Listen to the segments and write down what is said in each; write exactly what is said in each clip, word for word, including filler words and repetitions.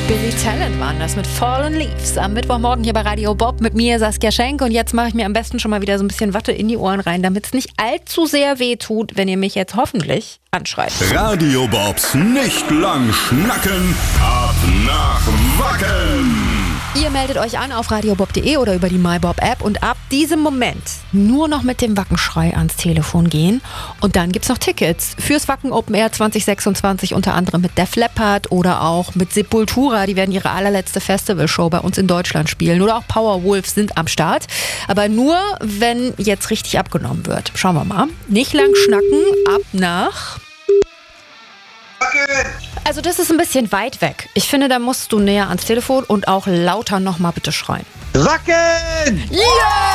Billy Talent waren das mit Fallen Leaves am Mittwochmorgen hier bei Radio Bob mit mir, Saskia Schenk. Und jetzt mache ich mir am besten schon mal wieder so ein bisschen Watte in die Ohren rein, damit es nicht allzu sehr weh tut, wenn ihr mich jetzt hoffentlich anschreit. Radio Bobs nicht lang schnacken, ab nach Wacken. Ihr meldet euch an auf radiobob punkt de oder über die MyBob-App und ab diesem Moment nur noch mit dem Wackenschrei ans Telefon gehen. Und dann gibt's noch Tickets fürs Wacken Open Air zwanzig sechsundzwanzig, unter anderem mit Def Leppard oder auch mit Sepultura. Die werden ihre allerletzte Festivalshow bei uns in Deutschland spielen. Oder auch Powerwolf sind am Start. Aber nur, wenn jetzt richtig abgenommen wird. Schauen wir mal. Nicht lang schnacken, ab nach... Also das ist ein bisschen weit weg. Ich finde, da musst du näher ans Telefon und auch lauter nochmal bitte schreien. Wacken! Yay!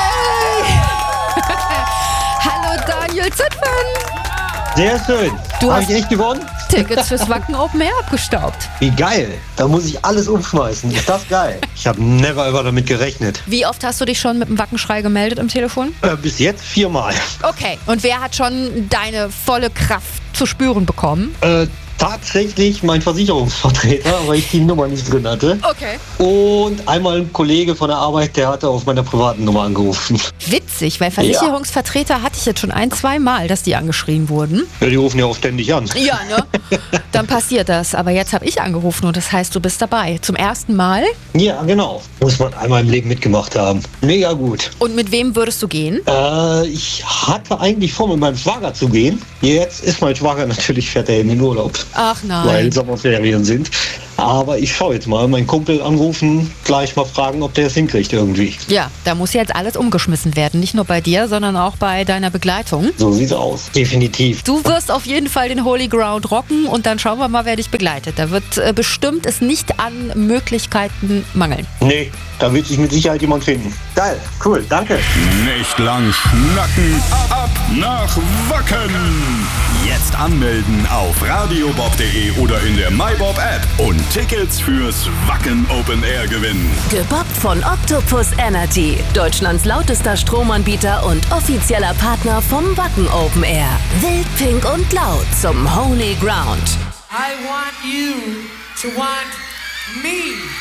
Hallo Daniel Zittmann! Sehr schön. Du Habe hast ich echt gewonnen? Tickets fürs Wacken Open Air abgestaubt. Wie geil. Da muss ich alles umschmeißen. Ist das geil? Ich habe never ever damit gerechnet. Wie oft hast du dich schon mit dem Wackenschrei gemeldet im Telefon? Äh, bis jetzt viermal. Okay. Und wer hat schon deine volle Kraft zu spüren bekommen? Äh, tatsächlich mein Versicherungsvertreter, weil ich die Nummer nicht drin hatte. Okay. Und einmal ein Kollege von der Arbeit, der hatte auf meiner privaten Nummer angerufen. Witzig, weil Versicherungsvertreter hatte ich jetzt schon ein, zwei Mal, dass die angeschrien wurden. Ja, die rufen ja auch ständig an. Ja, ne? Dann passiert das. Aber jetzt habe ich angerufen und das heißt, du bist dabei. Zum ersten Mal. Ja, genau. Muss man einmal im Leben mitgemacht haben. Mega gut. Und mit wem würdest du gehen? Äh, ich hatte eigentlich vor, mit meinem Schwager zu gehen. Jetzt ist mein Schwager natürlich, fährt er in den Urlaub. Ach nein. Weil Sommerferien sind. Aber ich schaue jetzt mal, meinen Kumpel anrufen, gleich mal fragen, ob der es hinkriegt irgendwie. Ja, da muss jetzt alles umgeschmissen werden. Nicht nur bei dir, sondern auch bei deiner Begleitung. So sieht's aus. Definitiv. Du wirst auf jeden Fall den Holy Ground rocken und dann schauen wir mal, wer dich begleitet. Da wird äh, bestimmt es nicht an Möglichkeiten mangeln. Nee, da wird sich mit Sicherheit jemand finden. Geil, cool, danke. Nicht lang schnacken, ab nach Wacken. Jetzt anmelden auf radiobob punkt de oder in der MyBob-App und Tickets fürs Wacken Open Air gewinnen. Gebobbt von Octopus Energy, Deutschlands lautester Stromanbieter und offizieller Partner vom Wacken Open Air. Wild, pink und laut zum Holy Ground. I want you to want me.